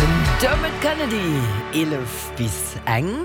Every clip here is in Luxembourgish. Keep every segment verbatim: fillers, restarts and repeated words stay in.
Dermot Kennedy, elf bis eng.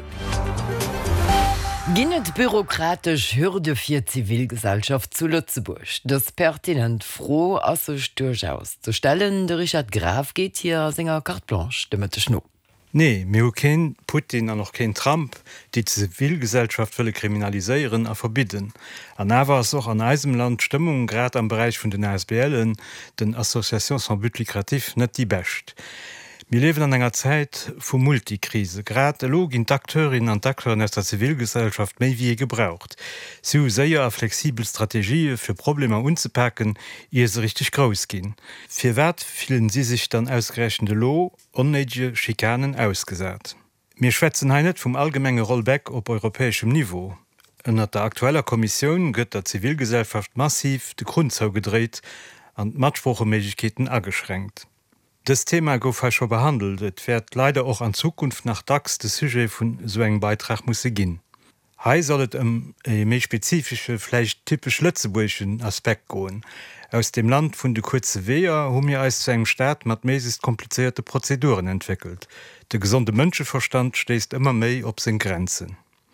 Ginnet bürokratisch Hürde fir Zivilgesellschaft zu Lützeburg. Das pertinent froh as sech durchaus zu stellen. De Richard Graf geht hier Sänger carte blanche de Mitte Schno. Nee, mir kein Putin an noch kein Trump, die Zivilgesellschaft will kriminalisieren a verbieten. An war es auch an Eisemland Stimmung grad am Bereich von den A S B L, den Association sans but lucratif net die best. Wir leben an enger Zeit vu Multikrise. Grad login d'Akteurinnen an Akteuren aus der Zivilgesellschaft méi wie gebraucht. Sie seier a flexibel Strategie für Probleme unzupacken, ihr se richtig groß gin. Für wat fielen sie sich dann ausgerechende Lo onneige Schikanen ausgesät. Mir schwätzen ha net vom allgemeine Rollback op europäischem Niveau. Ennner der aktueller Kommission gëtt der Zivilgesellschaft massiv de Grundzau gedreht an Matschwochemäßigkeiten angeschränkt. Das Thema gouf schon behandelt. Et werd leider auch an Zukunft nach DAX de Sujet vun so eng Beitrag musssse ginn. Hei sollet em e méi spezifische, vielleicht typisch Lützeburgschen Aspekt goen. Aus dem Land vun de kurze Weher hun mir als zu engem Staat mat meist komplizierte Prozeduren entwickelt. De gesunde Mënscheverstand stest immer méi op se Grenzen.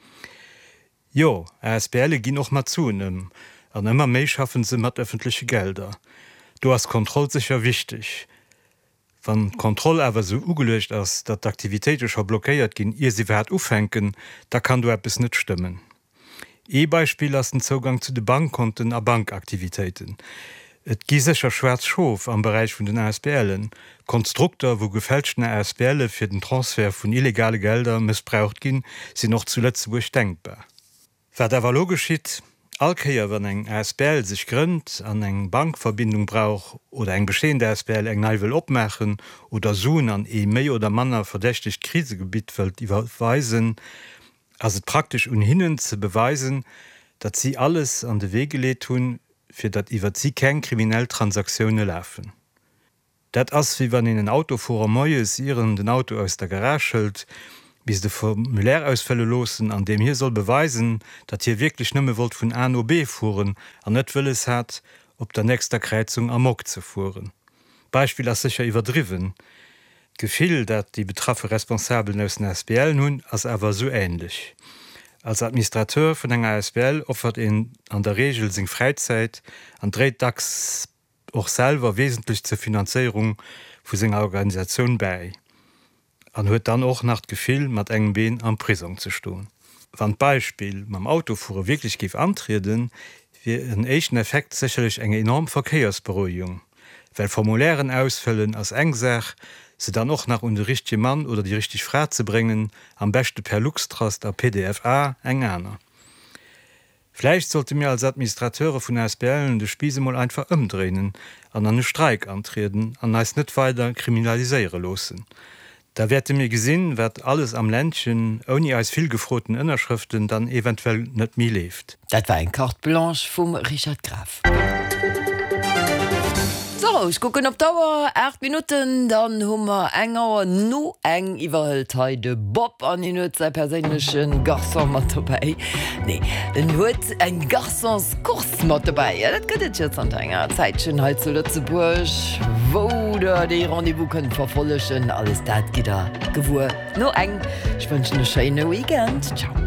Jo, A S B L ginn noch mat zunem, an immer méi schaffen se mat öffentliche Gelder. Du hast Kontroll sicher wichtig. Wenn Kontroll aber so ugelöst ass, dat d'Aktivitéitecher blockéiert ginn ihr sie wert ufenken, da kann du etwas nicht stimmen. E-Beispiel lassen Zugang zu den Bankkonten a Bankaktivitäten. Et gi secher Schwarz Schof am Bereich von den A S B L. Konstruktor, wo gefälschten A S B L für den Transfer von illegale Gelder missbraucht ginn, sind noch zuletzt denkbar. Wer da war geschieht, Alkeier, wenn eng A S B L sich grünnt, an eng Bankverbindung braucht oder eng bestehende A S B L eng neu will opmachen oder Sohn an e méi oder Manner verdächtig Krisegebiet will überweisen, also praktisch unhinnen zu beweisen, dass sie alles an de Wege gelegt tun, für dat iwwer sie kein kriminell Transaktionen laufen. Dat ass wie wann in ein Auto vor Moes ihren den Auto aus der Garage hält, bis de Formulärausfälle losen, an dem hier soll beweisen, dat hier wirklich nëmme wollt vun A no B fuhren, an net will es hat, op der nächster Kreuzung amok zu fuhren. Beispiel as sicher überdriven. Gefiel, dat die betraffe Responsablen aus den A S B L nun as aber so ähnlich. Als Administrateur von enger A S B L offert ihn an der Regel sing Freizeit an dreht DAX auch selber wesentlich zur Finanzierung vu senger Organisation bei. An huet dann auch nach Gefehl mat engen Been an Prisung zu stohn. Wann Beispiel mam Autofuhrer wirklich gif antreten, wie en echten Effekt sicherlich eng enorm Verkehrsberuhigung. Weil Formulären ausfüllen als engsach, se dann noch nach un richtige Mann oder die richtig Frage zu bringen, am beste per Luxtrast a P D F A eng aner. Vielleicht sollte mir als Administrateure von A S B L de Spiesemol einfach umdrehen, an einen Streik antreten, an als net weiter kriminalisiere losen. Da werde mir gesinn, wird alles am Ländchen ohne als viel gefroten Innerschriften dann eventuell nicht mehr lebt. Das war ein carte blanche vom Richard Graf. So, ich gucke auf Dauer acht Minuten, dann haben wir enger no eng überhält heute Bob an den hört sein persönlichen Garçon mit dabei. Nee, den hört ein Garçons-Kurs mit dabei. Ja, das geht jetzt an einer Zeitchen halt zu Lützeburg, wo da die Rendezvous können verfolgen. Alles das geht da gewohnt. No eng. Ich wünsche eine schöne Weekend. Ciao.